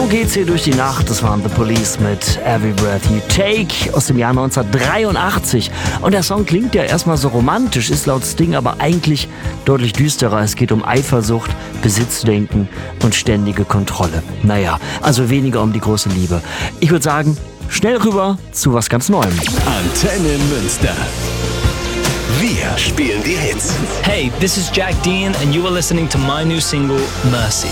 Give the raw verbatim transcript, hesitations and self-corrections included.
geht's hier durch die Nacht. Das waren The Police mit Every Breath You Take aus dem Jahr neunzehnhundertdreiundachtzig. Und der Song klingt ja erstmal so romantisch, ist laut Sting aber eigentlich deutlich düsterer. Es geht um Eifersucht, Besitzdenken und ständige Kontrolle. Naja, also weniger um die große Liebe. Ich würde sagen, schnell rüber zu was ganz Neuem. Antenne Münster. Wir spielen die Hits. Hey, this is Jack Dean and you are listening to my new single, Mercy.